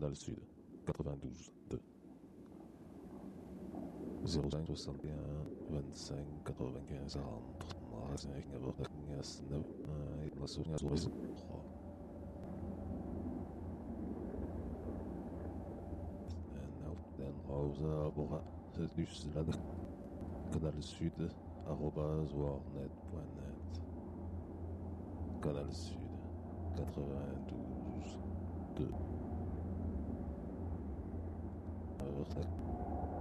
Canal Sud, 92.2. 05 61 25 95 40 35 95 9 3 Den Hauser Bora Lyssnade Canal Sud @warnet.net Canal Sud 92 2